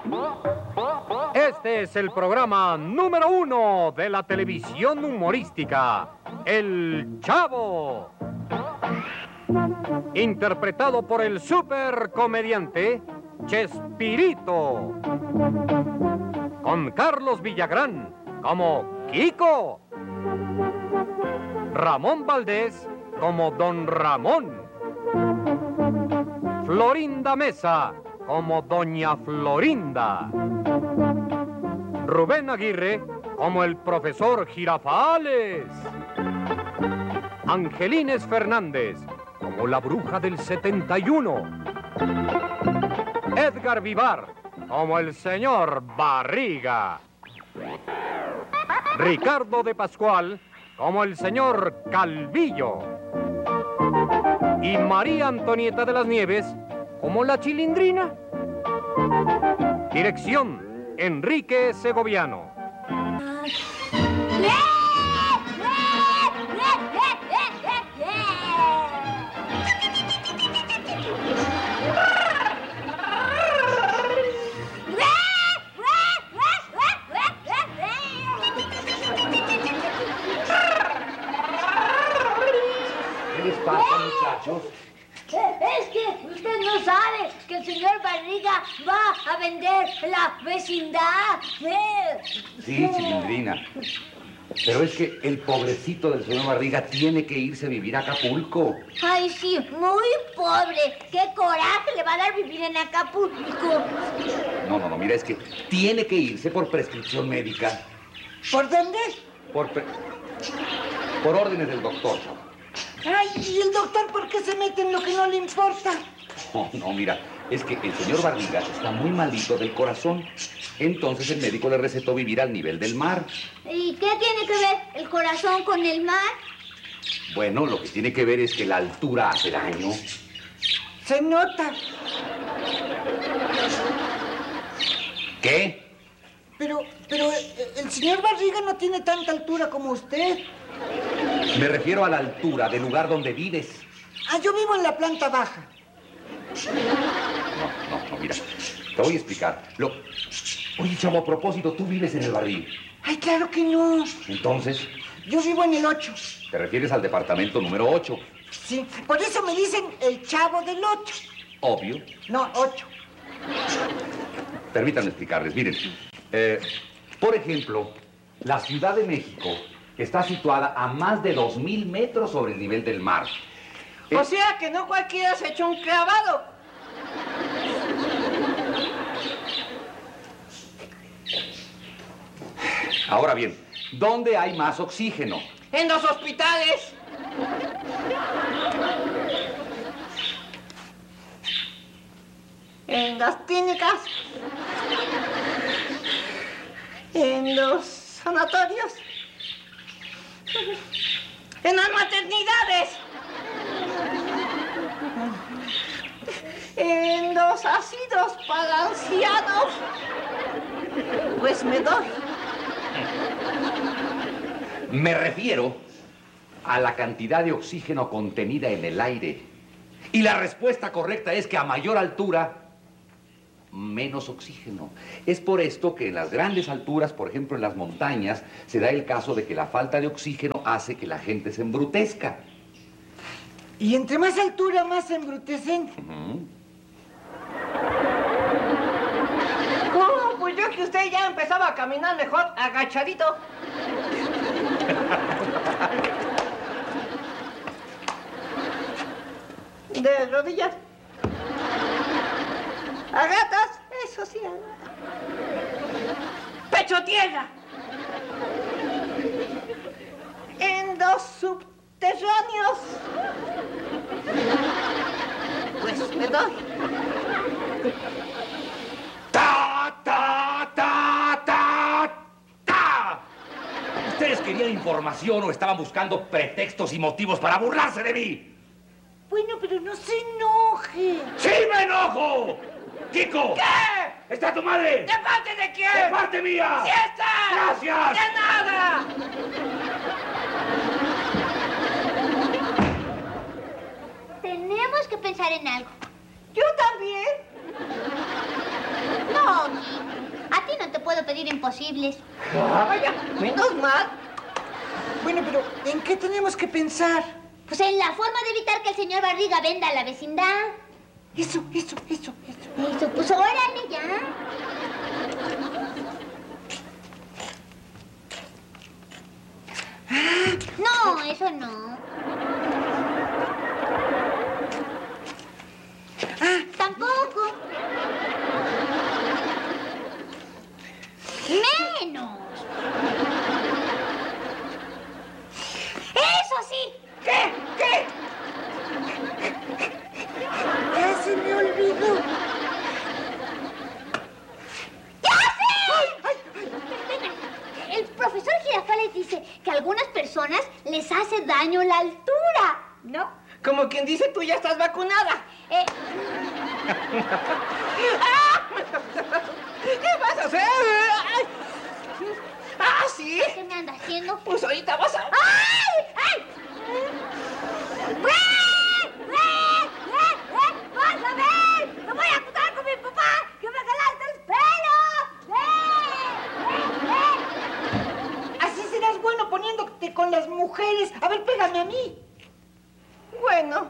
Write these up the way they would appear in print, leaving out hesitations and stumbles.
Este es el programa número 1 de la televisión humorística, El Chavo. Interpretado por el supercomediante Chespirito. Con Carlos Villagrán como Kiko. Ramón Valdés como Don Ramón. Florinda Mesa como Doña Florinda. Rubén Aguirre como el profesor Girafales. Angelines Fernández como la bruja del 71. Edgar Vivar como el señor Barriga. Ricardo de Pascual como el señor Calvillo. Y María Antonieta de las Nieves como la Chilindrina. Dirección, Enrique Segoviano. ¿Qué les pasa, muchachos? Es que usted no sabe que el señor Barriga va a vender la vecindad. Sí, Chilindrina. Pero es que el pobrecito del señor Barriga tiene que irse a vivir a Acapulco. Ay, sí, muy pobre. Qué coraje le va a dar vivir en Acapulco. No, mira, es que tiene que irse por prescripción médica. ¿Por dónde? Por órdenes del doctor. Ay, ¿y el doctor por qué se mete en lo que no le importa? No, mira, es que el señor Barriga está muy malito del corazón. Entonces el médico le recetó vivir al nivel del mar. ¿Y qué tiene que ver el corazón con el mar? Bueno, lo que tiene que ver es que la altura hace daño. Se nota. ¿Qué? Pero el señor Barriga no tiene tanta altura como usted. Me refiero a la altura del lugar donde vives. Ah, yo vivo en la planta baja. No, mira, te voy a explicar. Oye, chavo, a propósito, tú vives en el barril. Ay, claro que no. Entonces, Yo vivo en el 8. te refieres al departamento número 8. Sí, por eso me dicen el chavo del 8. Obvio. No, 8. Permítanme explicarles. Miren, por ejemplo, la Ciudad de México está situada a más de 2,000 metros sobre el nivel del mar. O sea que no cualquiera se echó un clavado. Ahora bien, ¿dónde hay más oxígeno? En los hospitales. En las clínicas. En los sanatorios. En las maternidades. En los asilos para ancianos. Pues me doy. Me refiero a la cantidad de oxígeno contenida en el aire. Y la respuesta correcta es que a mayor altura, menos oxígeno. Es por esto que en las grandes alturas, por ejemplo en las montañas, se da el caso de que la falta de oxígeno hace que la gente se embrutezca. Y entre más altura, más se embrutecen. ¿Cómo? Pues yo que usted ya empezaba a caminar mejor agachadito. De rodillas. A gatas, eso sí. Pecho tierra. En los subterráneos. Pues me doy. ¡Ta, ta, ta, ta, ta! ¿Ustedes querían información o estaban buscando pretextos y motivos para burlarse de mí? Bueno, pero no se enoje. ¡Sí me enojo! ¡Kiko! ¿Qué? ¿Está tu madre? ¿De parte de quién? ¡De parte mía! ¡Sí está! ¡Gracias! ¡De nada! Tenemos que pensar en algo. Yo también. No, puedo pedir imposibles. Vaya, menos mal. Bueno, pero ¿en qué tenemos que pensar? Pues en la forma de evitar que el señor Barriga venda a la vecindad. Eso. Eso, pues órale ya. No, eso no. Tampoco. Menos. Eso sí. ¿Qué? ¡Ya se me olvidó! ¡Ya sé! El profesor Girafales dice que a algunas personas les hace daño la altura, ¿no? Como quien dice, tú ya estás vacunada. ¿Qué vas a hacer? ¡Ah, sí! ¿Qué me anda haciendo? Pues ahorita vas a... ¡Ay! ¡Vas a ver! ¡Me voy a acusar con mi papá! ¡Que me jalaste el pelo! Así serás bueno poniéndote con las mujeres. A ver, pégame a mí. Bueno,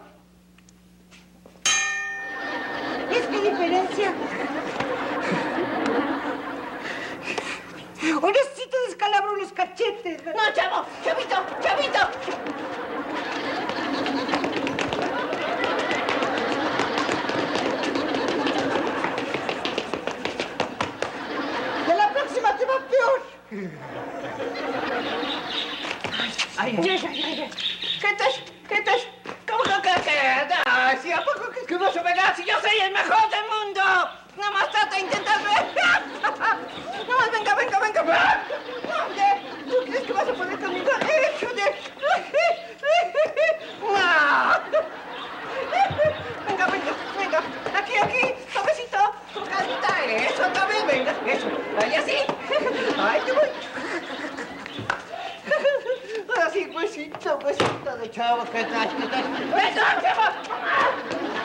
¿Ves qué diferencia? Ahora sí te descalabro los cachetes. no, chavito. De la próxima te va peor. Ay. ¿Qué estás? ¿Cómo que? Ay, sí, ¿a poco que vas a pegar si yo soy el mejor del mundo? Nada más trata de intentar ver. Nada más venga. ¿Dónde? ¿Tú crees que vas a poder conmigo? ¡Échale! Venga. Aquí, suavecito, con calmita. Eso también, venga. Eso. Ahí así. Ay, te voy. Ahora sí, huesito de chavo, ¿qué tal? ¡Eso, chavo!